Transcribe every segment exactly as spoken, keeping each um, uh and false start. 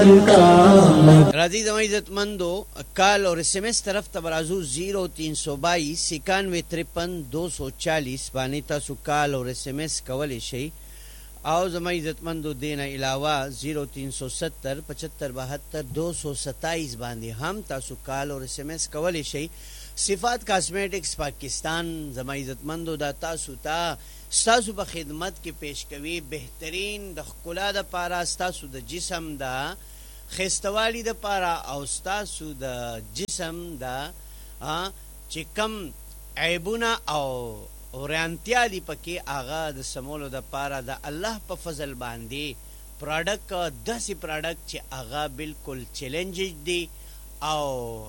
राजी जमा इज्जत मंदो कॉल और एस एम एस तरफ तबराजू जीरो तीन सौ बाईस इक्यानवे तिरपन दो सौ चालीस बानी तासु कॉल और एस एम एस कवल शई आओ जमा इज्जत मंदो देना अलावा जीरो तीन सौ सत्तर पचहत्तर बहत्तर दो सौ सत्ताईस बांधी हम तासु कॉल और एस एम एस कवल शई सिफात कॉस्मेटिक्स पाकिस्तान जमा इज्जत मंदो दा तासु ता स्तासु په خدمت کې پیش کوي بهترین د خکلا د پاره ستاسو د جسم د خستوالی د پاره او ستاسو د جسم د چې کم عیبونه او اورانتیا دی پکې آغا د سمولو د پاره د الله په فضل باندې پروډکټ داسې پروډکټ چې آغا بالکل چیلنجز دی او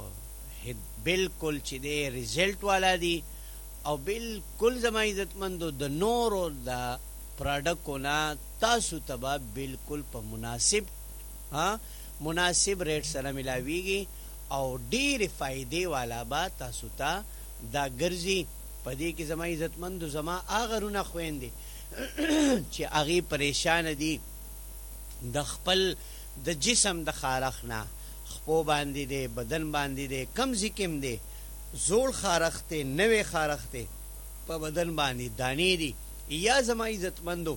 بالکل چې دی ریزلټ والا دی او بالکل زما عزت مندو د نورو د پروډکټو نه تاسو ته بالکل په مناسب ها مناسب ریټ سره ملاویږي او ډېرې فائدې والا به تاسو ته دا ګرځي په دې کې زما عزت مندو زما هغه رونه خویندې چې هغې پریشان دي د خپل د جسم د خارښ نه خپو باندې دی بدن باندې دی کم ځای کې هم دی زوړ خارښ دی نوی خارښ دی په بدن باندې دانې دي یا زما عزت مندو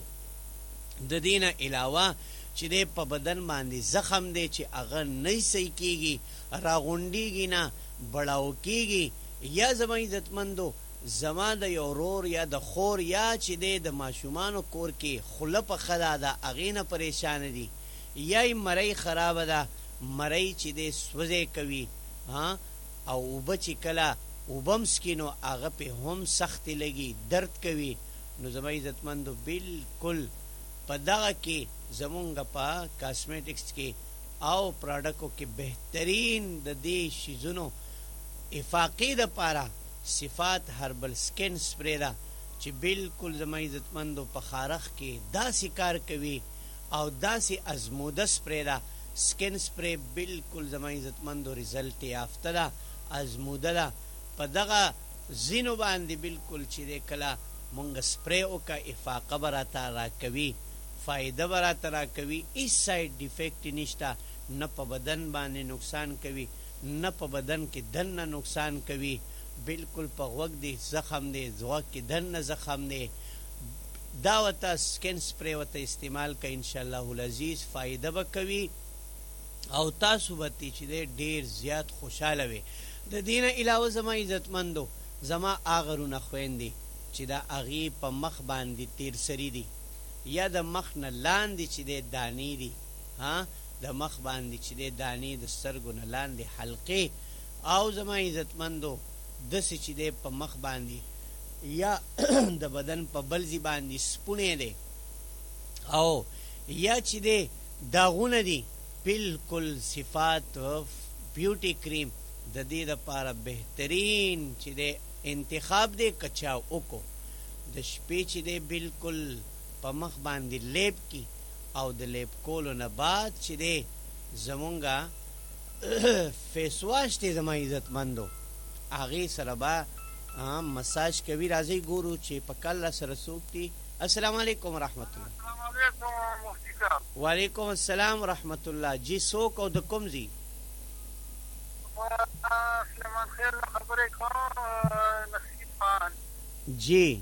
د دې نه علاوه چې دی په بدن باندې زخم دی چې هغه نه صحیح کېږي راغونډېږي نه بړاو کېږي یا زما عزت مندو زما د یو ورور یا د خور یا چې دی د ماشومانو کور کې خوله پخه ده د هغې نه پریشانه دي یا یې مرۍ خرابه ده مرۍ چې دی سوځی کوي ها او اوبه چې کله اوبه هم څکي نو هغه پې هم سختې لګي درد کوي نو زما عزتمندو بالکل په دغه کې زمونږ په کاسمیټکس کې او پروډکټو کې بهترین د دې شیزونو افاقې دپاره صفات هربل سکن سپری ده چې بالکل زما عزتمندو په خارښ کې داسې کار کوي او داسې ازموده سپری ده سکن سپری بالکل زما عزتمندو ریزلټ یافته ده ازموده ده په دغه ځینو باندې بالکل چې دی کله مونږ سپری وکړه افاقه به راته راکوي فایده به راته راکوي هېڅ سایډ ډیفیکټ نشته نه په بدن باندې نقصان کوي نه په بدن کې دننه نقصان کوي بالکل په غوږ دی زخم دی غوږ کې دننه زخم دی دا ورته سکن سپری ورته استعمال کوي انشاءالله العزیز فایده به کوي او تاسو به چې دی ډېر زیات خوشحاله وي د دې نه علاوه زما عزتمندو زما هغه رونه خویندې چې د هغې په مخ باندې تیر سري دي یا د مخ نه لاندې چې دی دانې دي ها د مخ باندې چې دی دانې د سترګو نه لاندې حلقې او زما عزتمندو داسې چې دی په مخ باندې یا د بدن په بل ځای باندې سپونی دی او یا چې دی داغونه دي بالکل صفات بیوټي کریم د دې دپاره بهترین چې دی انتخاب دی کچا وکړو د شپې چې دی بالکل په مخ باندې لیب کی او د لیب کولو نه بعد چې دی زمونږه فیس واش دی زما عزتمندو هغې سره به مساج کوي راځئ ګورو چې په کله سره څوک دي السلام علیکم ورحمت الله وعلیکم السلام ورحمت الله جی څوک او د کوم ځای سلیمان خیر نه خبرې کوم نصیب خان جی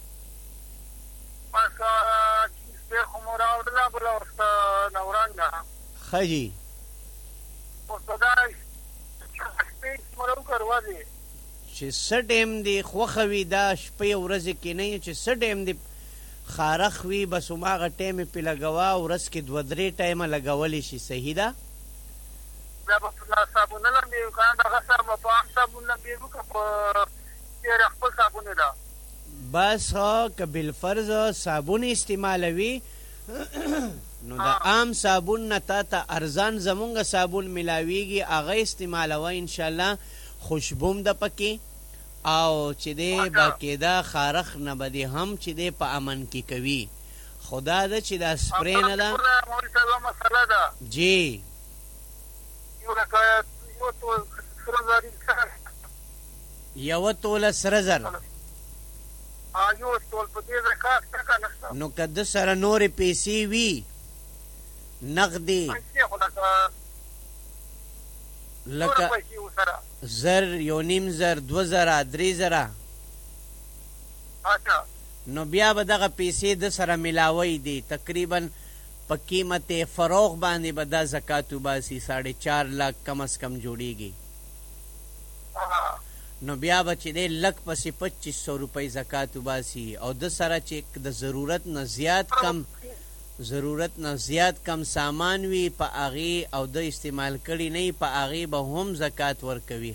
بس چې خو مو راوړله بله ورته نورنګه ښه جي اوس به دا شپې مو راوکړ ورځې چې څه ټایم دی خوښه وي دا شپې ورځې کې نه چې څه ټایم دی خارښ وي بس هماغه ټایم یې پې لګوه ورځ کې دوه درې ټایمه لګولی شي صحیح ده بیا به صابونه لمبېږو که نه دغه سره به په عام صابون لمبېږو که په ډېر خپل صابون ده بس که بالفرض صابون استعمالوي نو د عام صابون نه تا ته ارزان زمونږ صابون ملاویږي هغه استعمالوه انشاءالله خوشبوم ده پکې او چې دی باقاعده خارښ نه به دې هم چې دی په امن کې کوي خدا ده چې دا سپری نه ده مسله ده جی یوه توله سره زر نو که ده سره نورې پیسې وي نقدې خو لکه لکه څومره پیسې ورسره زر یو نیم زر دوه زره درې زره اچھا نو بیا به دغه پیسې د سره ملاوی دي تقریبا په قیمت فروغ باندې به دا زکات وباسي ساڑھے چار لاکھ کم از کم جوړیږي نو بیا به چې دی لک پسې پچیس سو روپۍ زکات وباسي او د سره چې د ضرورت نه زیات کم ضرورت نه زیات کم سامان وي په هغې او د استعمال کړي نه په هغې به هم زکات ورکوي